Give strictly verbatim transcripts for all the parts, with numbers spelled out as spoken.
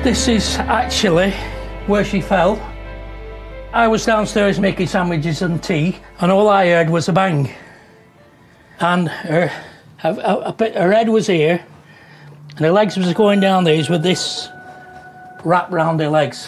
This is actually where she fell. I was downstairs making sandwiches and tea, and all I heard was a bang. And her, her, her head was here, and her legs was going down these with this wrap round her legs.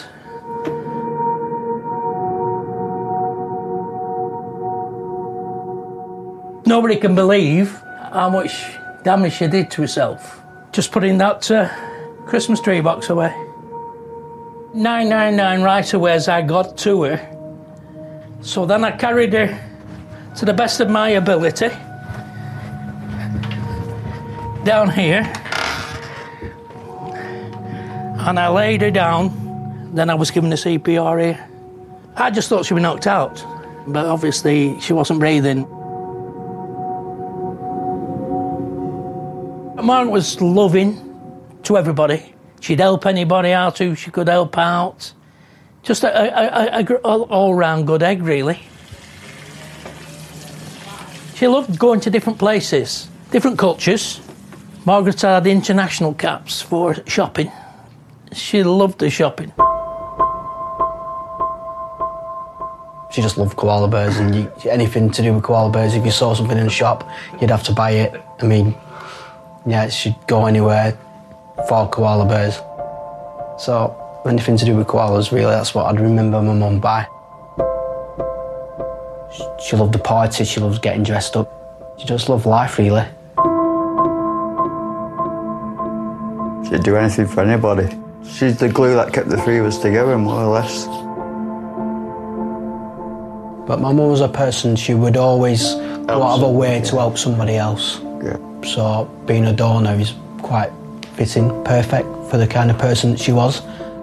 Nobody can believe how much damage she did to herself. Just putting that uh, Christmas tree box away. nine nine nine right away as I got to her. So then I carried her to the best of my ability down here, and I laid her down. Then I was given the C P R here. I just thought she was knocked out, but obviously she wasn't breathing. Margaret was loving to everybody. She'd help anybody out who she could help out. Just a, a, a, a all-round good egg, really. She loved going to different places, different cultures. Margaret had international caps for shopping. She loved the shopping. She just loved koala bears, and you, anything to do with koala bears, if you saw something in the shop, you'd have to buy it. I mean, yeah, she'd go anywhere for koala bears. So anything to do with koalas, really, that's what I'd remember my mum by. She loved the party, she loved getting dressed up. She just loved life, really. She'd do anything for anybody. She's the glue that kept the three of us together, more or less. But my mum was a person, she would always go out of her way to help somebody else. Yeah. So being a donor is quite fitting, perfect for the kind of person that she was.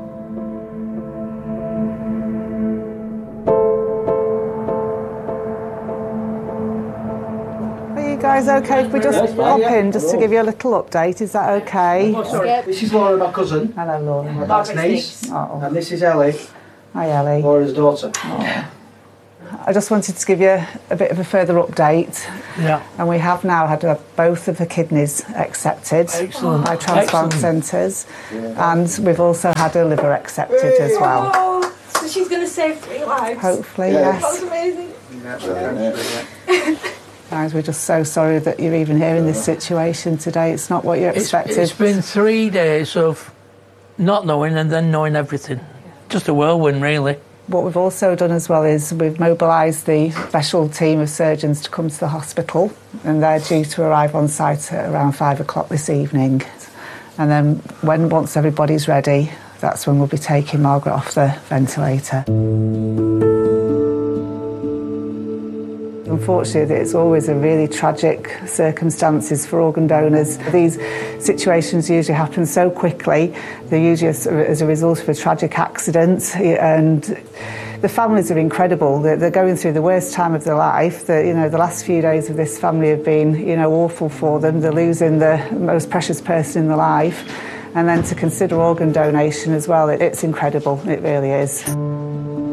Are you guys okay if we just pop in just to give you a little update? Is that okay? Oh, sorry. This is Laura, my cousin. Hello, Laura. My dad's niece. Oh. And this is Ellie, Hi, Ellie. Laura's daughter. Oh. I just wanted to give you a bit of a further update. Yeah. And we have now had uh, both of the kidneys accepted Excellent. by transplant centres, and we've also had her liver accepted as well. Oh, so she's going to save three lives. Hopefully, That's yes. amazing. Guys, we're just so sorry that you're even here in this situation today. It's not what you It's, expected. it's been three days of not knowing and then knowing everything. Just a whirlwind, really. What we've also done as well is we've mobilised the special team of surgeons to come to the hospital, and they're due to arrive on site at around five o'clock this evening. And then when once everybody's ready, that's when we'll be taking Margaret off the ventilator. Unfortunately, it's always a really tragic circumstances for organ donors. These situations usually happen so quickly. They're usually as, as a result of a tragic accident, and the families are incredible. They're, they're going through the worst time of their life. The, you know, the last few days of this family have been, you know, awful for them. They're losing the most precious person in their life, and then to consider organ donation as well, it, it's incredible. It really is.